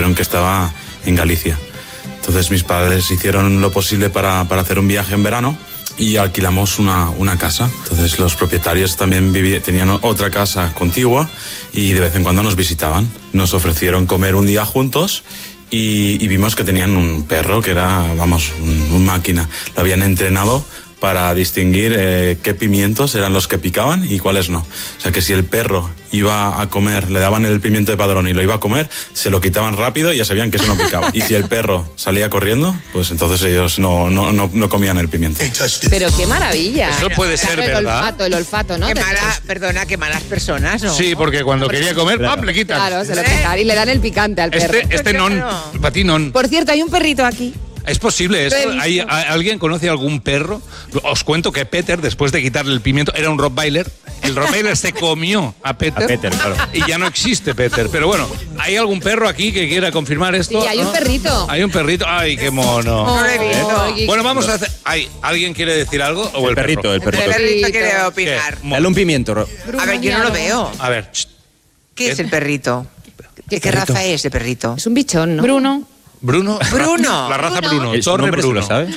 dijeron que estaba en Galicia. Entonces mis padres hicieron lo posible para hacer un viaje en verano y alquilamos una casa. Entonces los propietarios también tenían otra casa contigua y de vez en cuando nos visitaban. Nos ofrecieron comer un día juntos y vimos que tenían un perro que era, un máquina. Lo habían entrenado para distinguir qué pimientos eran los que picaban y cuáles no. O sea que si el perro iba a comer, le daban el pimiento de Padrón y lo iba a comer, se lo quitaban rápido y ya sabían que eso no picaba. Y si el perro salía corriendo, pues entonces ellos no comían el pimiento. Pero qué maravilla. Eso puede ser verdad. El olfato, ¿no? Qué malas personas, ¿no? Sí, porque cuando quería comer, ¡pam!, le quitan. Claro, se lo quitan y le dan el picante al perro. Este non, para ti non. Por cierto, hay un perrito aquí. Es posible eso. ¿Alguien conoce algún perro? Os cuento que Peter, después de quitarle el pimiento, era un Rottweiler. El Rottweiler se comió a Peter, claro. Y ya no existe Peter. Pero bueno, ¿hay algún perro aquí que quiera confirmar esto? Sí, hay un perrito. Hay un perrito. ¡Ay, qué mono! Bueno, vamos a hacer... ¿Alguien quiere decir algo? ¿O el perrito? El perrito quiere opinar. Dale un pimiento. A ver, yo no lo veo. A ver. ¿Qué es el perrito? ¿Qué raza es de perrito? Es un bichón, ¿no? Bruno. Bruno. La raza Bruno. El Torre nombre Bruno. se lo sabe.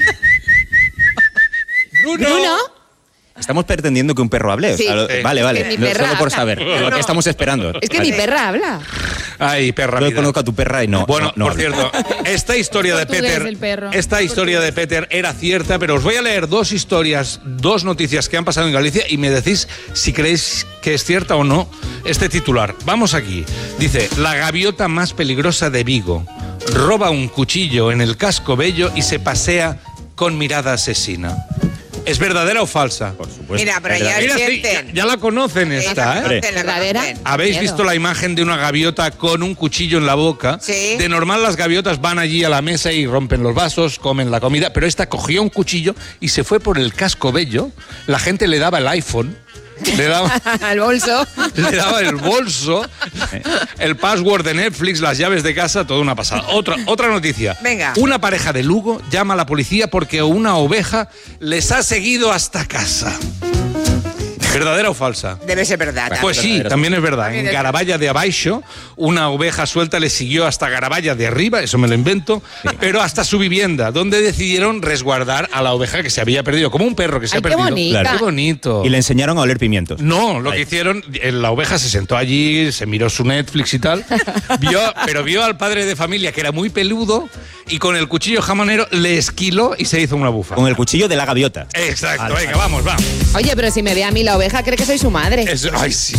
¿Bruno? Estamos pretendiendo que un perro hable. Sí. Vale. Que mi perra Solo por habla. saber. Lo que estamos esperando. Es que mi perra habla. Ay, perra. Yo conozco a tu perra y no. Bueno, no por habla. cierto, esta historia de Portugués, Peter. el perro. Esta historia de Peter era cierta, pero os voy a leer dos noticias que han pasado en Galicia y me decís si creéis que es cierta o no este titular. Vamos aquí. Dice: la gaviota más peligrosa de Vigo roba un cuchillo en el Casco Bello y se pasea con mirada asesina. ¿Es verdadera o falsa? Por supuesto. Mira, pero ya Mira, sí, ya la conocen esta, ¿eh? ¿Verdadera? ¿Habéis visto la imagen de una gaviota con un cuchillo en la boca? Sí. De normal las gaviotas van allí a la mesa y rompen los vasos, comen la comida, pero esta cogió un cuchillo y se fue por el Casco Bello. La gente le daba el iPhone. Le daba El bolso. Le daba el bolso, el password de Netflix, las llaves de casa, toda una pasada. Otra noticia. Venga. Una pareja de Lugo llama a la policía porque una oveja les ha seguido hasta casa. ¿Verdadera o falsa? Debe ser verdad. Pues sí, también es verdad. En Garaballa de Abaixo, una oveja suelta le siguió hasta Garaballa de arriba, eso me lo invento, pero hasta su vivienda, donde decidieron resguardar a la oveja que se había perdido, como un perro que se ha perdido. Qué bonita. Qué bonito. Y le enseñaron a oler pimientos. No, lo que hicieron, la oveja se sentó allí, se miró su Netflix y tal, pero vio al padre de familia que era muy peludo y con el cuchillo jamonero le esquiló y se hizo una bufa. Con el cuchillo de la gaviota. Exacto, venga, vamos. Oye, pero si me ve a mí la oveja, cree que soy su madre. Ay, sí.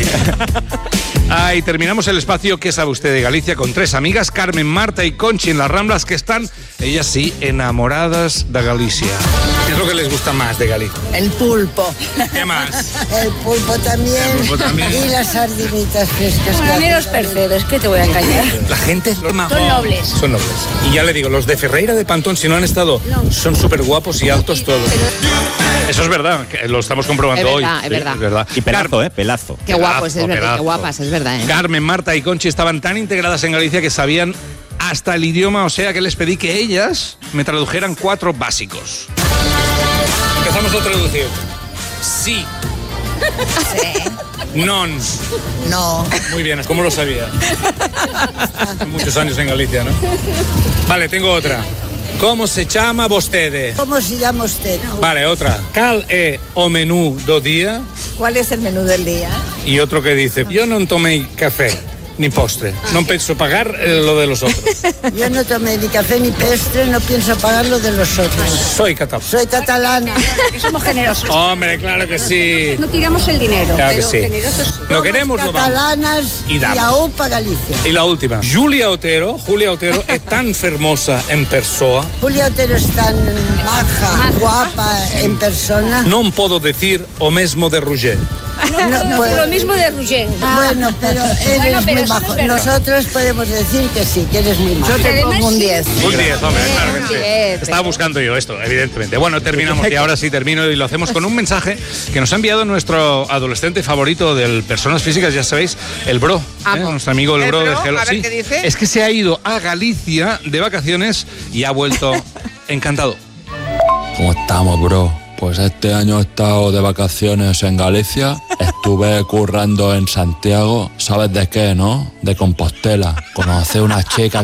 Ay, terminamos el espacio ¿Qué sabe usted de Galicia? Con tres amigas, Carmen, Marta y Conchi en las Ramblas, que están, ellas sí, enamoradas de Galicia. ¿Qué es lo que les gusta más de Galicia? El pulpo. ¿Qué más? El pulpo también. El pulpo también. Y las sardinitas frescas. A mí los percebes, ¿qué te voy a engañar? La gente Son nobles. Son nobles. Y ya le digo, los de Ferreira de Pantón, si no han estado, son súper guapos y altos todos. Eso es verdad, que lo estamos comprobando hoy. Es verdad. Es verdad. Y pelazo, pelazo. Qué guapos, es verdad. Pedazo. Qué guapas, es verdad. Carmen, Marta y Conchi estaban tan integradas en Galicia que sabían hasta el idioma, o sea que les pedí que ellas me tradujeran 4 básicos. Empezamos a traducir. Sí. Non. No. Muy bien, ¿cómo lo sabía? Muchos años en Galicia, ¿no? Vale, tengo otra. ¿Cómo se llama vostede? ¿Cómo se llama usted? Vale, otra. ¿Cal é o menú do día? ¿Cuál es el menú del día? Y otro que dice, yo no tomé café ni postre, no pienso pagar lo de los otros. Yo no tomé ni café ni postre, no pienso pagar lo de los otros. Soy catalán. Soy catalana. Somos generosos. Hombre, claro que sí. No tiramos el dinero, Claro que pero sí. generosos. Lo queremos, lo vamos. Catalanas Y y damos. AUPA Galicia. Y la última. Julia Otero es tan fermosa en persona. Julia Otero es tan maja, guapa en persona. Non podo decir o mesmo de Roger. No, pues, Lo mismo de Roger. bueno, pero eres Bueno, pero muy eso majo. es verdad. Nosotros podemos decir que sí, que eres muy majo. Yo te pongo un 10. Un 10, hombre, claro que sí. 10. Estaba buscando yo esto, evidentemente. Bueno, terminamos y ahora sí termino y lo hacemos con un mensaje que nos ha enviado nuestro adolescente favorito del Personas Físicas, ya sabéis, el Bro, nuestro amigo el Bro de Gelo. A ver Sí. qué dice. Es que se ha ido a Galicia de vacaciones y ha vuelto encantado. ¿Cómo estamos, bro? Pues este año he estado de vacaciones en Galicia, estuve currando en Santiago, ¿sabes de qué, no? De Compostela. Conocí una chica